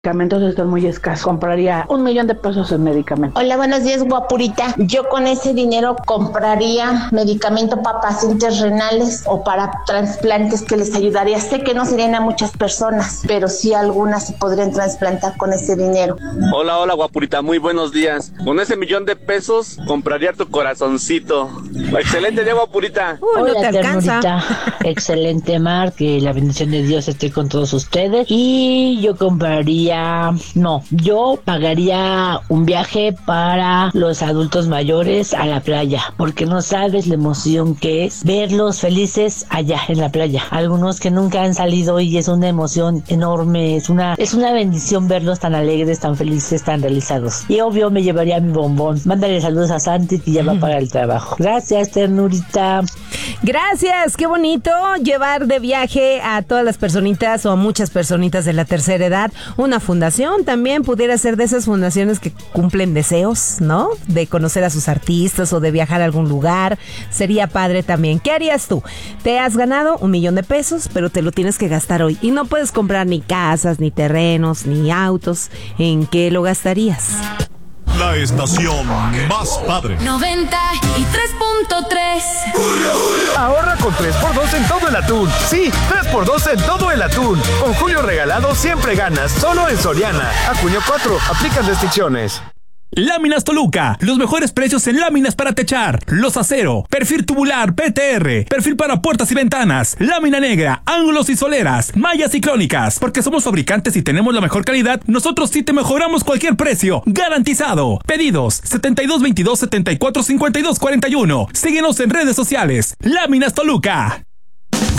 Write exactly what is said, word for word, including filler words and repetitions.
medicamentos están muy escasos. Compraría un millón de pesos en medicamentos. Hola, buenos días, guapurita. Yo con ese dinero compraría medicamento para pacientes renales o para trasplantes que les ayudaría. Sé que no serían a muchas personas, pero sí algunas se podrían trasplantar con ese dinero. Hola, hola, guapurita, muy buenos días. Con ese millón de pesos compraría tu corazoncito. Excelente día, guapurita. Uy, Hola, no te alcanza. ternurita. Excelente, Mar, que la bendición de Dios esté con todos ustedes. Y yo compraría No, yo pagaría un viaje para los adultos mayores a la playa, porque no sabes la emoción que es verlos felices allá en la playa. Algunos que nunca han salido y es una emoción enorme, es una es una bendición verlos tan alegres, tan felices, tan realizados. Y obvio me llevaría mi bombón. Mándale saludos a Santi que ya va para el trabajo. Gracias, ternurita. Gracias, qué bonito llevar de viaje a todas las personitas o a muchas personitas de la tercera edad. Una fundación también pudiera ser de esas fundaciones que cumplen deseos, ¿no? De conocer a sus artistas o de viajar a algún lugar. Sería padre también. ¿Qué harías tú? Te has ganado un millón de pesos, pero te lo tienes que gastar hoy. Y no puedes comprar ni casas, ni terrenos, ni autos. ¿En qué lo gastarías? La estación más padre. noventa y tres punto tres. Ahorra con tres por dos en todo el atún. Sí, tres por dos en todo el atún. Con Julio Regalado siempre ganas, solo en Soriana. A junio cuatro, aplican restricciones. Láminas Toluca, los mejores precios en láminas para techar, los acero, perfil tubular P T R, perfil para puertas y ventanas, lámina negra, ángulos y soleras, mallas y crónicas. Porque somos fabricantes y tenemos la mejor calidad, nosotros sí te mejoramos cualquier precio, garantizado. Pedidos setenta y dos veintidós setenta y cuatro cincuenta y dos cuarenta y uno. Síguenos en redes sociales. Láminas Toluca.